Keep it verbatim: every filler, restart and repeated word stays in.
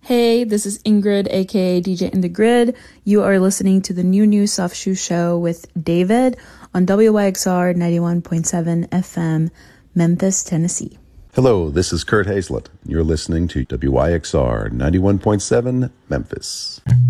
Hey, this is Ingrid, aka D J in the Grid. You are listening to the New New Soft Shoe Show with David on W Y X R ninety-one point seven F M, Memphis, Tennessee. Hello, this is Kurt Hazlett. You're listening to W Y X R ninety-one point seven Memphis.